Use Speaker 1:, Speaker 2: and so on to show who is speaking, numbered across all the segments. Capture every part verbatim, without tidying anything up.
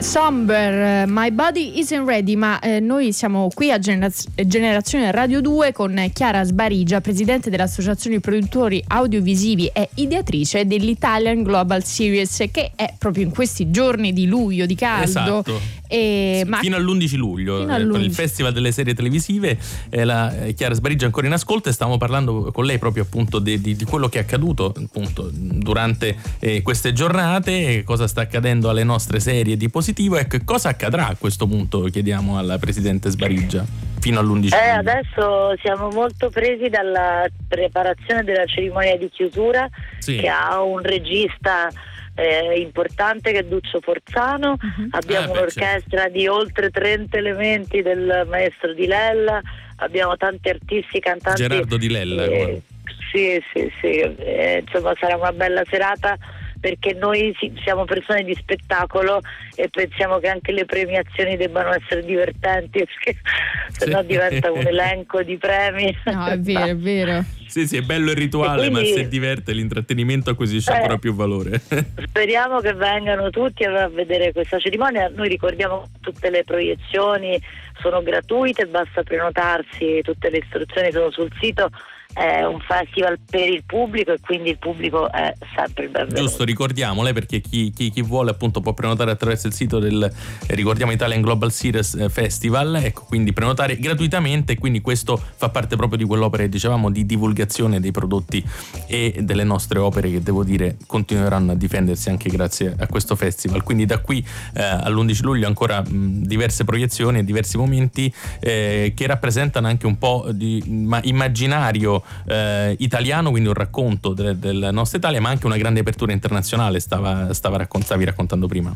Speaker 1: Somber, My Body Isn't Ready, ma eh, noi siamo qui a Generaz- Generazione Radio due con Chiara Sbarigia, presidente dell'Associazione Produttori Audiovisivi e ideatrice dell'Italian Global Series, che è proprio in questi giorni di luglio, di caldo.
Speaker 2: Esatto.
Speaker 1: E, ma
Speaker 2: fino all'undici luglio,
Speaker 1: fino
Speaker 2: eh,
Speaker 1: all'undici.
Speaker 2: per il Festival delle Serie Televisive. eh, la eh, Chiara Sbarigia ancora in ascolto e stavamo parlando con lei proprio appunto di, di, di quello che è accaduto appunto durante eh, queste giornate, cosa sta accadendo alle nostre serie di positivo e che cosa accadrà a questo punto, chiediamo alla presidente Sbarigia, fino all'undici
Speaker 3: eh,
Speaker 2: luglio.
Speaker 3: Adesso siamo molto presi dalla preparazione della cerimonia di chiusura,
Speaker 2: Sì.
Speaker 3: che ha un regista Eh, importante che è Duccio Forzano. Uh-huh. Abbiamo
Speaker 2: ah, beh,
Speaker 3: un'orchestra
Speaker 2: certo.
Speaker 3: di oltre trenta elementi del maestro Di Lella, abbiamo tanti artisti, cantanti.
Speaker 2: Gerardo Di Lella.
Speaker 3: Eh, sì, sì, sì. Eh, insomma sarà una bella serata, perché noi siamo persone di spettacolo e pensiamo che anche le premiazioni debbano essere divertenti, perché
Speaker 2: sì.
Speaker 3: sennò diventa un elenco di premi.
Speaker 1: No, è vero, è vero.
Speaker 2: Sì, sì, è bello il rituale, quindi, ma se diverte l'intrattenimento acquisisce eh, ancora più valore.
Speaker 3: Speriamo che vengano tutti a vedere questa cerimonia. Noi ricordiamo che tutte le proiezioni sono gratuite, basta prenotarsi, tutte le istruzioni sono sul sito. È un festival per il pubblico e quindi il pubblico è sempre il benvenuto.
Speaker 2: Giusto, ricordiamole, perché chi, chi, chi vuole appunto può prenotare attraverso il sito del eh, ricordiamo Italian Global Series Festival, ecco, quindi prenotare gratuitamente, quindi questo fa parte proprio di quell'opera che dicevamo di divulgazione dei prodotti e delle nostre opere, che devo dire continueranno a difendersi anche grazie a questo festival. Quindi da qui eh, all'undici luglio ancora mh, diverse proiezioni e diversi momenti eh, che rappresentano anche un po' di ma, immaginario Eh, italiano, quindi un racconto del, della nostra Italia, ma anche una grande apertura internazionale, stava, stava raccont- stavi raccontando prima.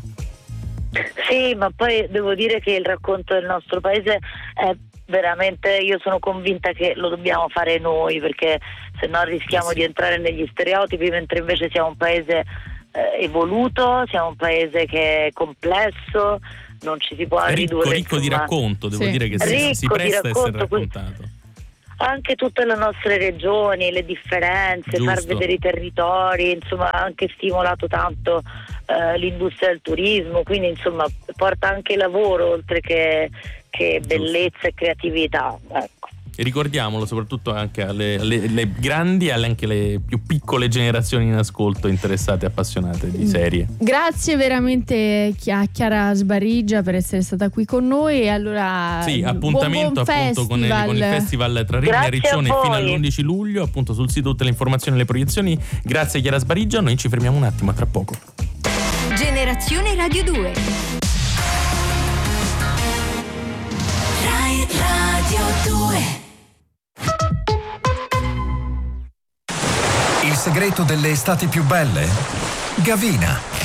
Speaker 3: Sì, ma poi devo dire che il racconto del nostro paese è veramente, io sono convinta che lo dobbiamo fare noi, perché se no rischiamo
Speaker 2: sì.
Speaker 3: di entrare negli stereotipi, mentre invece siamo un paese eh, evoluto, siamo un paese che è complesso, non ci si può
Speaker 2: è ricco,
Speaker 3: ridurre
Speaker 2: ricco di racconto, devo
Speaker 1: sì.
Speaker 2: dire che si, si presta a essere raccontato.
Speaker 3: Anche tutte le nostre regioni, le differenze,
Speaker 2: Giusto.
Speaker 3: Far vedere i territori, insomma ha anche stimolato tanto eh, l'industria del turismo, quindi insomma porta anche lavoro oltre che, che bellezza e creatività, ecco.
Speaker 2: E ricordiamolo soprattutto anche alle, alle, alle grandi e alle anche le più piccole generazioni in ascolto, interessate e appassionate di serie.
Speaker 1: Grazie veramente a Chiara Sbarigia per essere stata qui con noi. E allora
Speaker 2: sì, appuntamento
Speaker 1: buon, buon
Speaker 2: appunto con il, con il Festival tra Rimini e Riccione fino all'undici luglio, appunto sul sito tutte le informazioni e le proiezioni. Grazie Chiara Sbarigia, noi ci fermiamo un attimo, a tra poco.
Speaker 4: Generazione Radio due. Rai Radio due.
Speaker 5: Il segreto delle estati più belle? Gavina.